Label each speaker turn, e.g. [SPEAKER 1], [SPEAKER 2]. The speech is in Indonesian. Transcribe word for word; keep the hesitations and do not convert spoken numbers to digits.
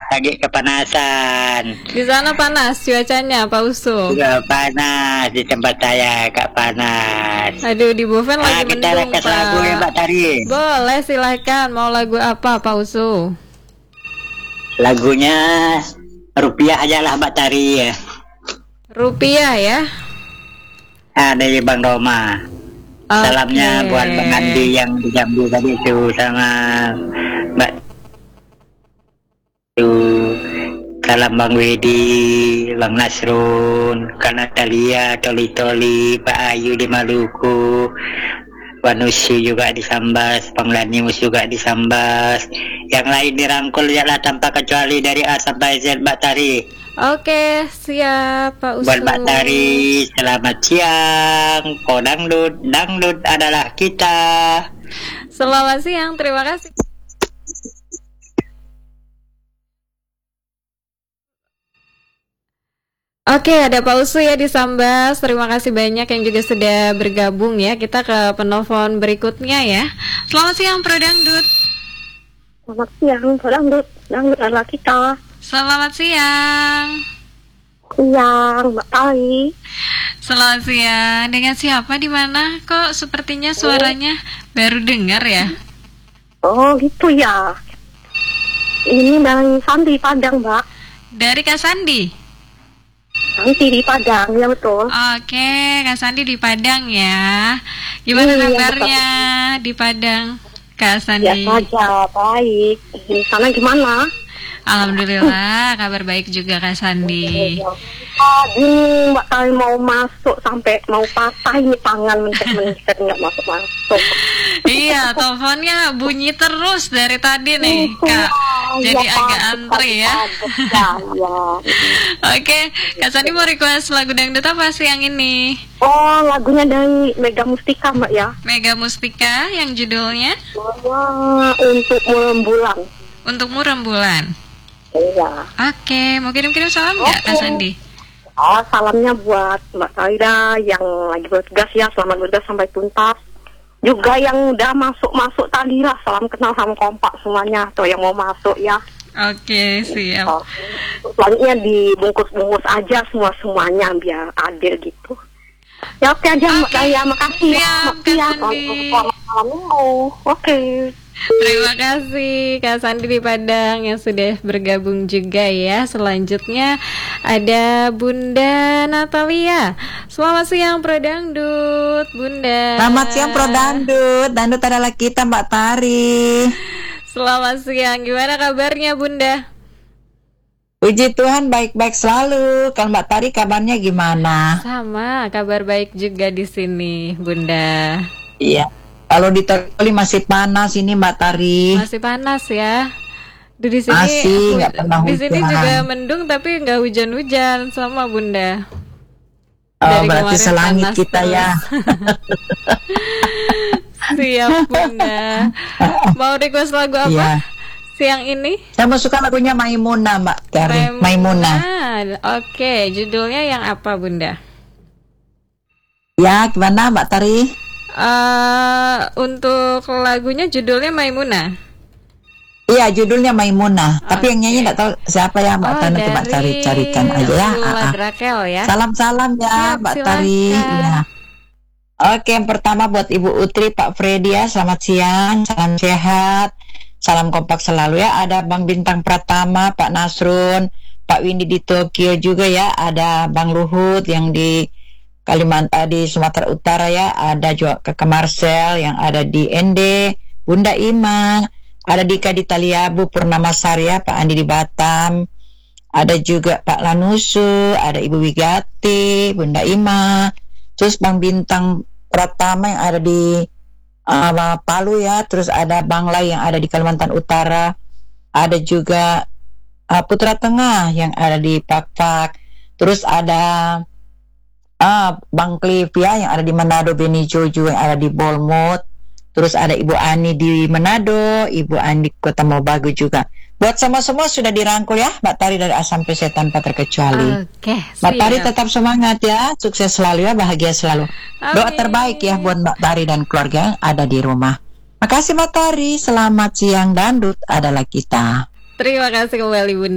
[SPEAKER 1] lagi kepanasan.
[SPEAKER 2] Di sana panas cuacanya, Pak Usu?
[SPEAKER 1] Juga panas di tempat saya, Kak, panas.
[SPEAKER 2] Aduh, di Boven
[SPEAKER 1] Nah,
[SPEAKER 2] lagi
[SPEAKER 1] kita
[SPEAKER 2] mendung,
[SPEAKER 1] request
[SPEAKER 2] Pak.
[SPEAKER 1] lagu ya, Mbak Tari.
[SPEAKER 2] Boleh, silakan. Mau lagu apa, Pak Usu?
[SPEAKER 1] Lagunya Rupiah aja lah, Mbak Tari ya.
[SPEAKER 2] Rupiah ya?
[SPEAKER 1] Ah, dari Bang Roma.
[SPEAKER 2] Okay.
[SPEAKER 1] Salamnya buat Bang Andi yang di Jambi tadi itu, sama Mbak itu. Salam Bang Wedi, Bang Nasrun, Kak Natalia, Toli Toli, Pak Ayu di Maluku, Wanusi juga di Sambas, Bang Lanimus juga di Sambas. Yang lain dirangkul ya lah tanpa kecuali dari A sampai Z, Mbak Tari.
[SPEAKER 2] Oke, siap Pak Usu.
[SPEAKER 1] Buat Mbak Tari, selamat siang. Ko dangdut, dangdut adalah kita.
[SPEAKER 2] Selamat siang, terima kasih. Oke, ada Pak Usu ya di Sambas. Terima kasih banyak yang juga sudah bergabung ya. Kita ke penelpon berikutnya ya. Selamat siang, Pro Dangdut.
[SPEAKER 3] Selamat siang, Pro Dangdut. Dangdut adalah kita.
[SPEAKER 2] Selamat siang.
[SPEAKER 3] Siang, Mbak Tari.
[SPEAKER 2] Selamat siang. Dengan siapa di mana? Kok sepertinya suaranya baru dengar ya?
[SPEAKER 3] Oh, gitu ya. Ini dari Sandi Padang, Mbak.
[SPEAKER 2] Dari Kak Sandi.
[SPEAKER 3] Sandi di Padang, ya betul.
[SPEAKER 2] Oke, Kak Sandi di Padang ya. Gimana
[SPEAKER 3] Iya,
[SPEAKER 2] kabarnya di Padang, Kak Sandi?
[SPEAKER 3] Ya saja, baik. Di sana gimana?
[SPEAKER 2] Alhamdulillah, kabar baik juga Kak Sandi.
[SPEAKER 3] Tadi Mbak Tari mau masuk sampai mau patah ini tangan mencet-mencet nggak masuk-masuk.
[SPEAKER 2] Iya, teleponnya bunyi terus dari tadi nih, Kak. Jadi
[SPEAKER 3] ya,
[SPEAKER 2] agak antri ya.
[SPEAKER 3] Ya, ya.
[SPEAKER 2] Oke, Kak Sandi mau request lagu dangdut apa sih yang ini?
[SPEAKER 3] Oh, lagunya dari Mega Mustika, Mbak ya.
[SPEAKER 2] Mega Mustika yang judulnya
[SPEAKER 3] Wah, untuk rembulan.
[SPEAKER 2] Untukmu Rembulan.
[SPEAKER 3] Iya.
[SPEAKER 2] Oke, mau kirim-kirim salam nggak, Kak Sandi?
[SPEAKER 3] Oh, salamnya buat Mbak Saida yang lagi bertugas ya, selamat bertugas sampai tuntas. Juga yang udah masuk-masuk tadi lah, salam kenal, salam kompak semuanya. Tuh yang mau masuk ya.
[SPEAKER 2] Oke, siap.
[SPEAKER 3] Oh, selanjutnya dibungkus-bungkus aja semua-semuanya biar adil gitu. Ya oke aja Mbak Daya, makasih ya.
[SPEAKER 2] Siap,
[SPEAKER 3] Makasih ya.
[SPEAKER 2] Kak Sandi.
[SPEAKER 3] Selamat malam minggu. Oke.
[SPEAKER 2] Terima kasih Kak Sandi di Padang yang sudah bergabung juga ya. Selanjutnya ada Bunda Natalia. Selamat siang Pro Dangdut, Bunda.
[SPEAKER 4] Selamat siang Pro Dangdut. Dangdut adalah kita, Mbak Tari.
[SPEAKER 2] Selamat siang. Gimana kabarnya Bunda?
[SPEAKER 4] Puji Tuhan baik-baik selalu. Kalau Mbak Tari kabarnya gimana?
[SPEAKER 2] Sama, kabar baik juga di sini, Bunda.
[SPEAKER 4] Iya. Kalau di Toli masih panas ini Mbak Tari.
[SPEAKER 2] Masih panas ya. Di sini
[SPEAKER 4] masih nggak pernah hujan.
[SPEAKER 2] Di sini juga mendung tapi nggak hujan-hujan sama Bunda.
[SPEAKER 4] Oh,
[SPEAKER 2] Dari
[SPEAKER 4] berarti selangit kita terus. Ya.
[SPEAKER 2] Siap Bunda. Mau request lagu apa? Iya. Siang ini?
[SPEAKER 4] Saya mau suka lagunya Maimunah Mbak Tari. Maimunah.
[SPEAKER 2] Oke, judulnya yang apa Bunda?
[SPEAKER 4] Ya, gimana Mbak Tari?
[SPEAKER 2] Uh, untuk lagunya judulnya Maimunah.
[SPEAKER 4] Iya, judulnya Maimunah. Okay. Tapi yang nyanyi nggak tahu siapa ya Mbak. Oh, Tari. Coba cari-carikan aja ya.
[SPEAKER 2] Rakel ya.
[SPEAKER 4] Salam-salam ya siap, Mbak silakan. Tari. Ya. Oke, yang pertama buat Ibu Utri, Pak Freddy ya. Selamat siang, salam sehat, salam kompak selalu ya. Ada Bang Bintang Pratama, Pak Nasrun, Pak Windy di Tokyo juga ya. Ada Bang Luhut yang di Kalimantan di Sumatera Utara ya, ada juga Kakak Marcel yang ada di N D, Bunda Ima, ada Dika di Taliabu, Purnama Sarya, Pak Andi di Batam, ada juga Pak Lanusu, ada Ibu Wigati, Bunda Ima, terus Bang Bintang Pratama yang ada di uh, Palu ya, terus ada Bang Lai yang ada di Kalimantan Utara, ada juga uh, Putra Tengah yang ada di Pakpak, terus ada Ah, Bang Clivia yang ada di Manado, Beni Jojo yang ada di Bolmut. Terus ada Ibu Ani di Manado, Ibu Ani di Kota Mobagu juga. Buat semua-semua sudah dirangkul ya, Mbak Tari dari A sampai Z tanpa terkecuali. Oke, Mbak Tari tetap semangat ya, sukses selalu ya, bahagia selalu. Amin. Doa terbaik ya buat Mbak Tari dan keluarga yang ada di rumah. Makasih Mbak Tari, selamat siang, dangdut adalah kita.
[SPEAKER 2] Terima kasih kembali Bunda.